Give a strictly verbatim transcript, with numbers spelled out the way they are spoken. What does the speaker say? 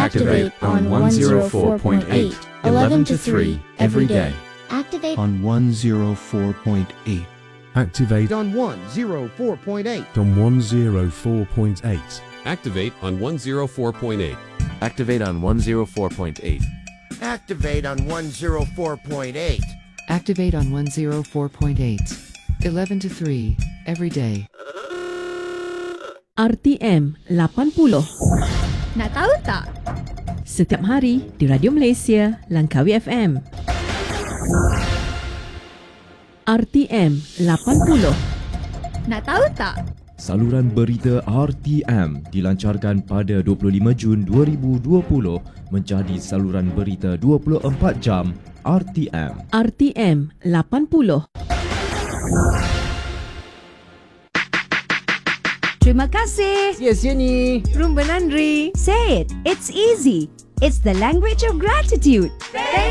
Activate on one oh four point eight, eleven to three every day. Activate on one oh four point eight. Activate on one oh four point eight. on one oh four point eight. Activate on one oh four point eight. Activate on one oh four point eight. Activate on one oh four point eight. Activate on one oh four point eight. eleven to three every day. R T M lapan puluh. Nak tahu tak? Setiap hari di Radio Malaysia, Langkawi F M. R T M lapan puluh. Nak tahu tak? Saluran berita R T M dilancarkan pada dua puluh lima Jun dua ribu dua puluh menjadi saluran berita dua puluh empat jam R T M. R T M lapan puluh. Terima kasih. Yes, Jenny. Rumba Nandri. Say it. It's easy. It's the language of gratitude.